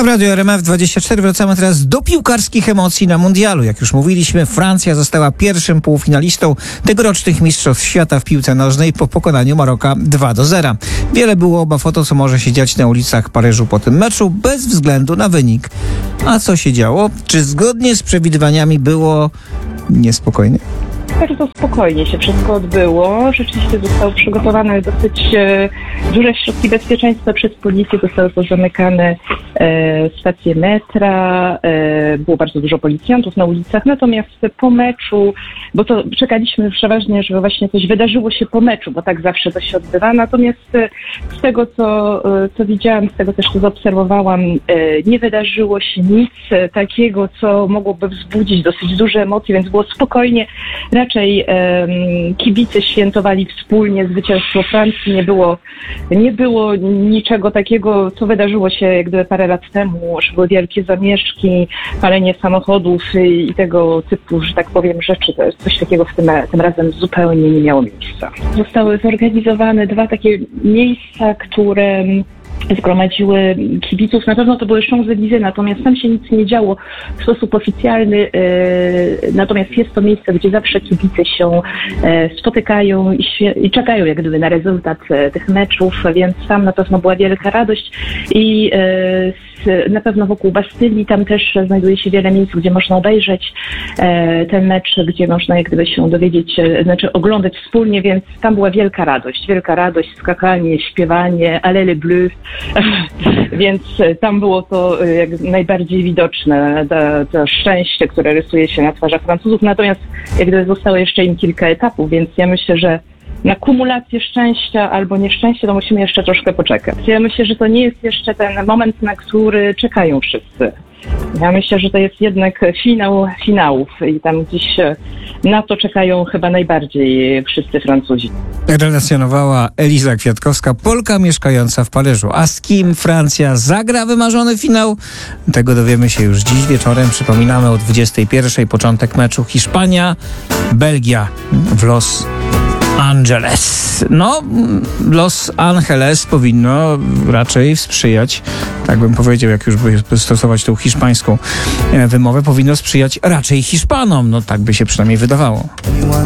A w Radiu RMF24 wracamy teraz do piłkarskich emocji na mundialu. Jak już mówiliśmy, Francja została pierwszym półfinalistą tegorocznych Mistrzostw Świata w piłce nożnej po pokonaniu Maroka 2-0. Wiele było obaw o to, co może się dziać na ulicach Paryżu po tym meczu, bez względu na wynik. A co się działo? Czy zgodnie z przewidywaniami było niespokojnie? Bardzo spokojnie się wszystko odbyło. Rzeczywiście zostały przygotowane dosyć duże środki bezpieczeństwa przez policję. Zostały pozamykane stacje metra. Było bardzo dużo policjantów na ulicach. Natomiast po meczu, bo to czekaliśmy przeważnie, żeby właśnie coś wydarzyło się po meczu, bo tak zawsze to się odbywa. Natomiast z tego, co widziałam, z tego też, co zaobserwowałam, nie wydarzyło się nic takiego, co mogłoby wzbudzić dosyć duże emocje, więc było spokojnie. Raczej kibice świętowali wspólnie zwycięstwo Francji. Nie było niczego takiego, co wydarzyło się jak gdyby parę lat temu, że były wielkie zamieszki, palenie samochodów i tego typu, że tak powiem, rzeczy. To jest coś takiego tym razem zupełnie nie miało miejsca. Zostały zorganizowane dwa takie miejsca, które zgromadziły kibiców. Na pewno to były Champs-Élysées, natomiast tam się nic nie działo w sposób oficjalny. Natomiast jest to miejsce, gdzie zawsze kibice się spotykają i czekają jak gdyby na rezultat tych meczów, więc tam na pewno była wielka radość i na pewno wokół Bastylii tam też znajduje się wiele miejsc, gdzie można obejrzeć ten mecz, gdzie można jak gdyby się dowiedzieć, znaczy oglądać wspólnie, więc tam była wielka radość, skakanie, śpiewanie, allez les bleus, więc tam było to jak najbardziej widoczne, to szczęście, które rysuje się na twarzach Francuzów, natomiast jak gdyby zostało jeszcze im kilka etapów, więc ja myślę, że na kumulację szczęścia albo nieszczęścia to musimy jeszcze troszkę poczekać. Ja myślę, że to nie jest jeszcze ten moment, na który czekają wszyscy. Ja myślę, że to jest jednak finał finałów i tam gdzieś na to czekają chyba najbardziej wszyscy Francuzi. Relacjonowała Eliza Kwiatkowska, Polka mieszkająca w Paryżu. A z kim Francja zagra wymarzony finał? Tego dowiemy się już dziś wieczorem. Przypominamy o 21:00 początek meczu Hiszpania-Belgia w Los Angeles. Los Angeles powinno raczej sprzyjać, tak bym powiedział, jak już by stosować tą hiszpańską wymowę, powinno sprzyjać raczej Hiszpanom. Tak by się przynajmniej wydawało.